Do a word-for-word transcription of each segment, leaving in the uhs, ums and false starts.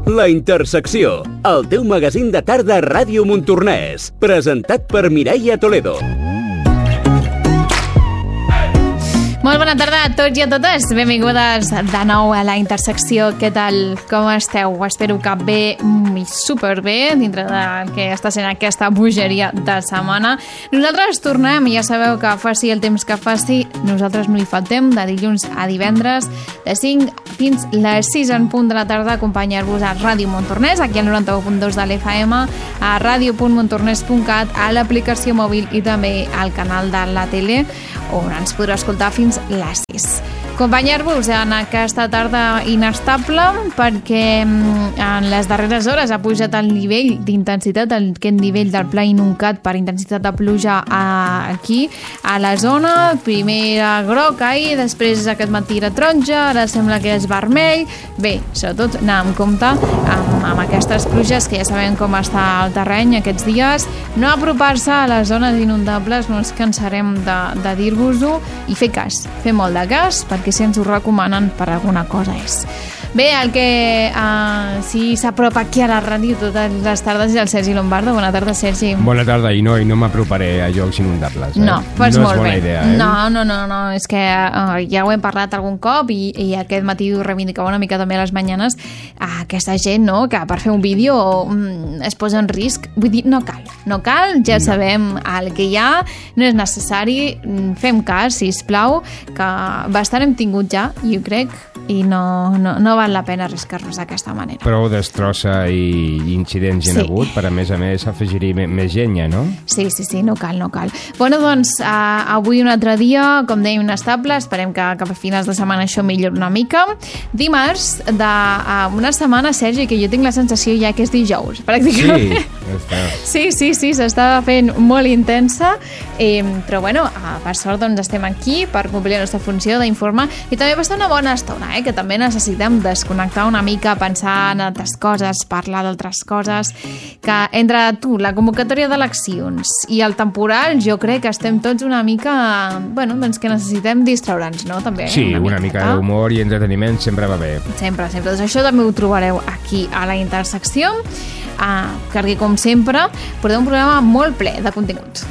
La Intersecció, el teu magazín de tarda a Ràdio Montornès, presentat per Mireia Toledo. Molt bona tarda a tots i a totes. Benvingudes de nou a La Intersecció. Què tal? Com esteu? Espero que bé i superbé dintre del que està sent aquesta bogeria de setmana. Nosaltres tornem, ja sabeu que faci el temps que faci, nosaltres no hi faltem, de dilluns a divendres, de cinc fins les sis en punt de la tarda, acompanyar-vos a Ràdio Montornès, aquí al noranta-u punt dos de l'F M, a ràdio punt montornès punt cat, a l'aplicació mòbil i també al canal de la tele, on ens podreu escoltar fins les sis. Acompanyar-vos en aquesta tarda inestable perquè en les darreres hores ha pujat el nivell d'intensitat, aquest nivell del Pla inuncat per intensitat de pluja aquí a la zona. Primer era groc ahir, després aquest matí era taronja, ara sembla que és vermell. Bé, sobretot anar amb compte amb, amb aquestes pluges, que ja sabem com està el terreny aquests dies. No apropar-se a les zones inundables, no ens cansarem de, de dir-vos-ho, i fer cas, fer molt de cas, perquè si ens ho recomanen per alguna cosa és. Bé, el que uh, sí s'apropa aquí a la ràdio totes les tardes és el Sergi Lombardo. Bona tarda, Sergi. Bona tarda, i no, i no m'aproparé a llocs inundables. Eh? No, pues no molt és bona bé. Idea, eh? No, no, no, no, és que uh, ja ho hem parlat algun cop i, i aquest matí ho reivindicava una mica també a les manyanes, uh, aquesta gent, no?, que per fer un vídeo um, es posa en risc. Vull dir, no cal, no cal, ja no. Sabem el que hi ha, no és necessari, fem cas, sisplau, que bastant hem tingut ja, jo crec, i no, no, no val la pena arriscar-nos d'aquesta manera. Prou destrossa i incidents hi ha Sí. hagut per, a més a més, afegir-hi més gent, ja, no? Sí, sí, sí, no cal, no cal. Bueno, doncs, uh, avui un altre dia, com dèiem, inestable, esperem que cap a finals de setmana això millori una mica. Dimarts d'una uh, setmana, Sergi, que jo tinc la sensació ja que és dijous, pràcticament. Sí, està. Sí, sí, sí, s'està fent molt intensa, eh, però bueno, uh, per sort doncs estem aquí per complir la nostra funció d'informar i també passar una bona estona, eh, que també necessitem desconnectar una mica, pensar en altres coses, parlar d'altres coses, que entre tu, la convocatòria d'eleccions i el temporal, jo crec que estem tots una mica, bueno, doncs que necessitem distraure'ns, no? També, Sí, una, una mica d'humor i entreteniment sempre va bé. Sempre, sempre. Doncs això també ho trobareu aquí a La Intersecció, uh, perquè com sempre portem un programa molt ple de contingut.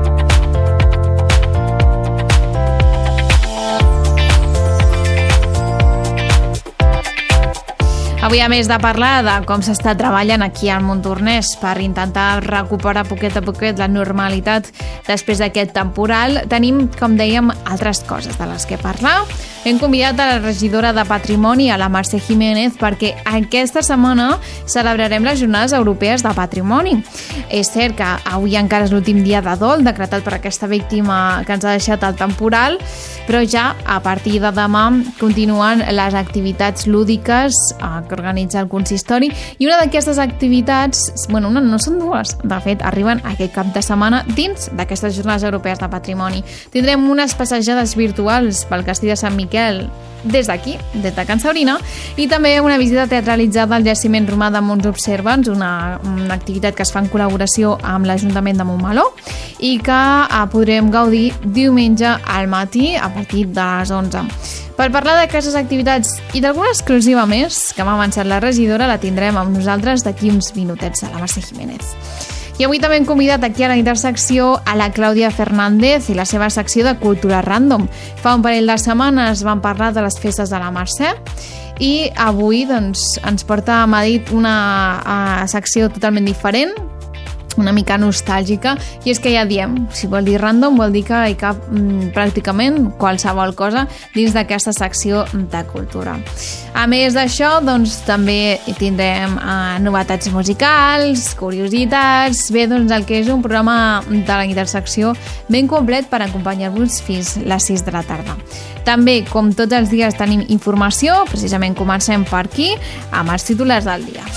Avui, a més de parlar de com s'està treballant aquí al Montornès per intentar recuperar poquet a poquet la normalitat després d'aquest temporal, tenim, com dèiem, altres coses de les que parlar. Hem convidat a la regidora de Patrimoni, a la Mercè Jiménez, perquè aquesta setmana celebrarem les Jornades Europees de Patrimoni. És cert que avui encara és l'últim dia de dol decretat per aquesta víctima que ens ha deixat el temporal, però ja a partir de demà continuen les activitats lúdiques que organitza el consistori, i una d'aquestes activitats, bueno, una, no són dues, de fet arriben aquest cap de setmana dins d'aquestes Jornades Europees de Patrimoni. Tindrem unes passejades virtuals pel Castell de Sant Miquel des d'aquí, des de Can Sabrina, i també una visita teatralitzada al jaciment romà de Mons Observants, una, una activitat que es fa en col·laboració amb l'Ajuntament de Montmeló i que eh, podrem gaudir diumenge al matí a partir de les onze. Per parlar d'aquestes activitats i d'alguna exclusiva més que m'ha avançat la regidora, la tindrem amb nosaltres d'aquí uns minutets, a la Mercè Jiménez. I avui també hem convidat aquí a La Intersecció a la Clàudia Fernández i la seva secció de Cultura Random. Fa un parell de setmanes vam parlar de les festes de la Mercè i avui doncs, ens porta a Madrid una uh, secció totalment diferent, una mica nostàlgica, i és que ja diem, si vol dir random, vol dir que hi cap mm, pràcticament qualsevol cosa dins d'aquesta secció de cultura. A més d'això, doncs també tindrem eh, novetats musicals, curiositats, bé, doncs el que és un programa de La Intersecció ben complet per acompanyar-vos fins les sis de la tarda. També, com tots els dies, tenim informació, precisament comencem per aquí, amb els titulars del dia.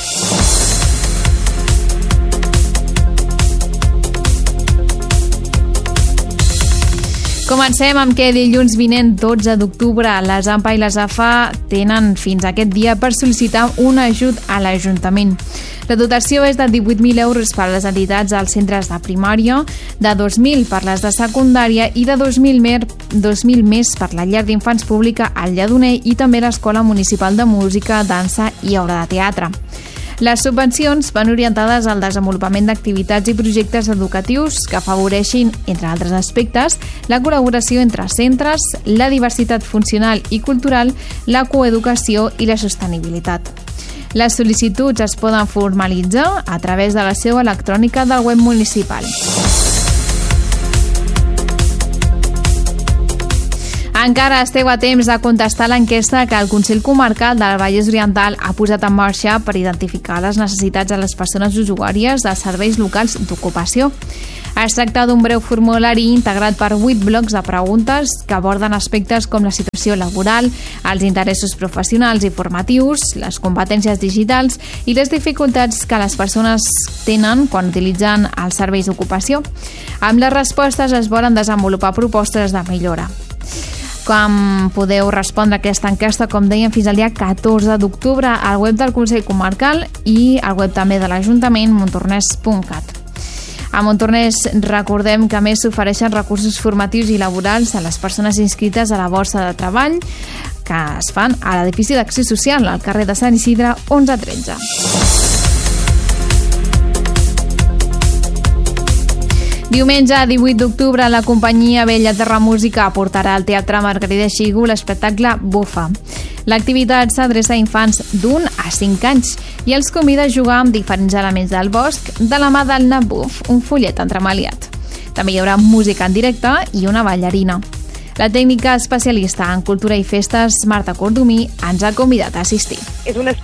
Comencem amb que dilluns vinent, dotze d'octubre, les AMPA i les AFA tenen fins aquest dia per sol·licitar un ajut a l'Ajuntament. La dotació és de divuit mil euros per a les entitats dels centres de primària, de dos mil per les de secundària i de dos mil més per la llar d'infants pública al Lledoner i també l'Escola Municipal de Música, Dansa i Obra de Teatre. Les subvencions van orientades al desenvolupament d'activitats i projectes educatius que afavoreixin, entre altres aspectes, la col·laboració entre centres, la diversitat funcional i cultural, la coeducació i la sostenibilitat. Les sol·licituds es poden formalitzar a través de la seu electrònica del web municipal. Encara esteu a temps de contestar l'enquesta que el Consell Comarcal del Vallès Oriental ha posat en marxa per identificar les necessitats de les persones usuàries dels serveis locals d'ocupació. Es tracta d'un breu formulari integrat per vuit blocs de preguntes que aborden aspectes com la situació laboral, els interessos professionals i formatius, les competències digitals i les dificultats que les persones tenen quan utilitzen els serveis d'ocupació. Amb les respostes es volen desenvolupar propostes de millora. Com podeu respondre a aquesta enquesta, com dèiem, fins al dia catorze d'octubre al web del Consell Comarcal i al web també de l'Ajuntament, montornès punt cat. A Montornès recordem que a més s'ofereixen recursos formatius i laborals a les persones inscrites a la borsa de treball que es fan a l'edifici d'Acció Social al carrer de Sant Isidre onze tretze. Diumenge, divuit d'octubre, la companyia Bella Terra Música portarà al Teatre Margarida Xirgu l'espectacle Bufa. L'activitat s'adreça a infants d'un a cinc anys i els convida a jugar amb diferents elements del bosc de la mà del nap buf, un follet entremaliat. També hi haurà música en directe i una ballarina. La tècnica especialista en cultura i festes, Marta Cordomí, ens ha convidat a assistir. És una